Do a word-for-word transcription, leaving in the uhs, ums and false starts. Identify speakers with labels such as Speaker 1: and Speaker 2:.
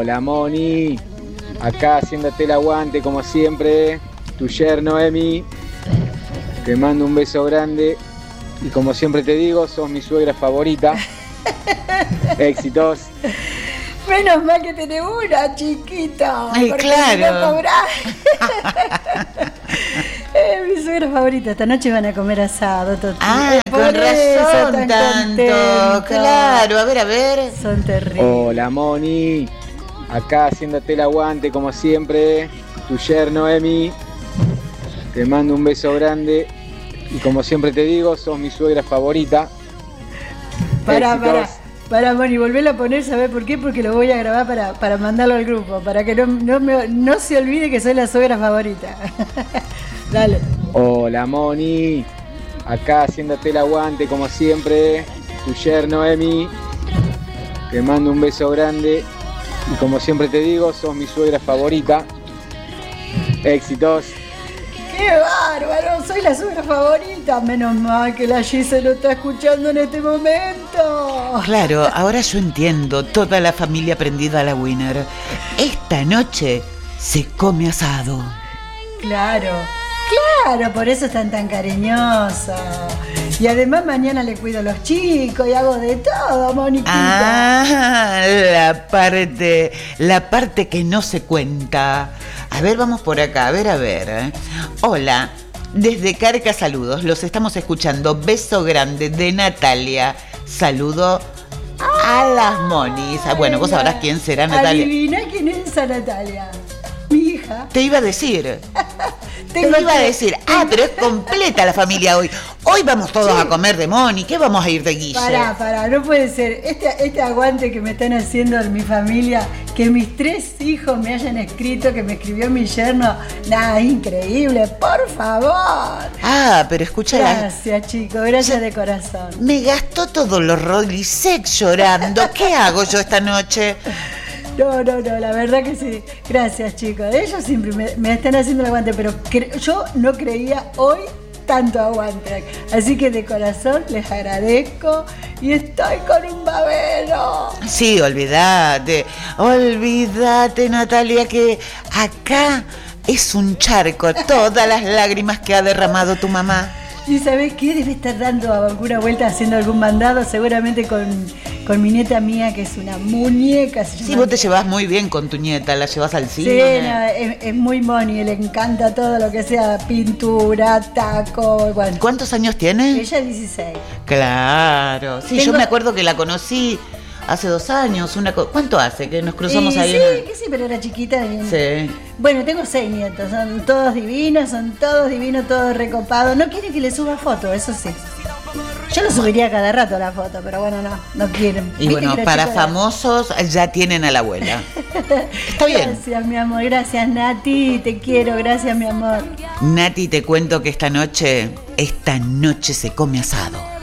Speaker 1: Hola Moni, acá haciéndote el aguante como siempre, tu yerno Emi, te mando un beso grande y como siempre te digo, sos mi suegra favorita. Éxitos.
Speaker 2: Menos mal que tenés una, chiquita.
Speaker 3: Ay, claro.
Speaker 2: Es mi suegra favorita. Esta noche van a comer asado, Toti.
Speaker 3: Ah,
Speaker 2: Por
Speaker 3: con
Speaker 2: eso
Speaker 3: razón
Speaker 2: tan
Speaker 3: tanto.
Speaker 2: contentos.
Speaker 3: Claro, a ver, a ver.
Speaker 2: Son terribles.
Speaker 1: Hola Moni, acá haciéndote el aguante como siempre, tu yerno Emi, te mando un beso grande y como siempre te digo, sos mi suegra favorita.
Speaker 2: Pará,
Speaker 1: Éxitos.
Speaker 2: pará. Para, Moni, volverlo a poner, ¿sabés por qué? Porque lo voy a grabar para, para mandarlo al grupo, para que no, no, me, no se olvide que soy la suegra favorita. Dale.
Speaker 1: Hola Moni, acá haciéndote el aguante como siempre, tu yerno Emi, te mando un beso grande y como siempre te digo, sos mi suegra favorita. Éxitos.
Speaker 2: ¡Qué bárbaro! Soy la suegra favorita. Menos mal que la Gise lo está escuchando en este momento.
Speaker 3: Claro, ahora yo entiendo. Toda la familia prendida a la Winner. Esta noche se come asado.
Speaker 2: Claro, claro, por eso están tan cariñosos. Y además mañana le cuido a los chicos y hago de todo, Moniquita.
Speaker 3: Ah, la parte, la parte que no se cuenta. A ver, vamos por acá, a ver, a ver. ¿eh? Hola, desde Carca saludos, los estamos escuchando. Beso grande de Natalia. Saludo a las Monis. Ah, bueno, vos sabrás quién será Natalia.
Speaker 2: Adivina quién es esa Natalia. Mi hija.
Speaker 3: Te iba a decir. Te
Speaker 2: Tengo
Speaker 3: iba a
Speaker 2: que-
Speaker 3: decir, ah, pero es completa la familia hoy. Hoy vamos todos
Speaker 2: Sí.
Speaker 3: a comer de Moni. ¿Qué vamos a ir de Guille?
Speaker 2: Pará, pará, no puede ser. Este, este aguante que me están haciendo en mi familia, que mis tres hijos me hayan escrito, que me escribió mi yerno, nada, increíble, por favor.
Speaker 3: Ah, pero escucha la...
Speaker 2: Gracias, chicos, gracias de corazón.
Speaker 3: Me gastó todos los Rollisex llorando. ¿Qué hago yo esta noche?
Speaker 2: No, no, no, la verdad que sí. Gracias, chicos. Ellos siempre me, me están haciendo el aguante, pero cre- yo no creía hoy tanto aguante. Así que de corazón les agradezco y estoy con un babero.
Speaker 3: Sí, olvídate. Olvídate, Natalia, que acá es un charco. Todas las lágrimas que ha derramado tu mamá.
Speaker 2: ¿Y sabés qué? Debe estar dando alguna vuelta haciendo algún mandado, seguramente con, con mi nieta mía, que es una muñeca. se
Speaker 3: Sí,
Speaker 2: llama.
Speaker 3: vos te llevas muy bien con tu nieta, la llevas al
Speaker 2: Sí,
Speaker 3: cine.
Speaker 2: no, es, es muy Moni, le encanta todo lo que sea pintura, taco, bueno.
Speaker 3: ¿Cuántos años tiene?
Speaker 2: Ella dieciséis.
Speaker 3: Claro. Sí, yo
Speaker 2: Tengo-
Speaker 3: me acuerdo que la conocí hace dos años. Una co- ¿Cuánto hace que nos cruzamos
Speaker 2: Y
Speaker 3: ahí?
Speaker 2: sí,
Speaker 3: en el-
Speaker 2: que sí, pero era chiquita. y-
Speaker 3: Sí.
Speaker 2: Bueno, tengo seis nietos, son todos divinos, son todos divinos, todos recopados. No quieren que les suba foto, eso sí. Yo lo subiría cada rato la foto, pero bueno, no, no quieren.
Speaker 3: Y
Speaker 2: Viste
Speaker 3: bueno,
Speaker 2: que los
Speaker 3: para
Speaker 2: chicos-
Speaker 3: famosos ya tienen a la abuela. Está bien.
Speaker 2: Gracias, mi amor, gracias, Nati, te quiero, gracias, mi amor.
Speaker 3: Nati, te cuento que esta noche, esta noche se come asado.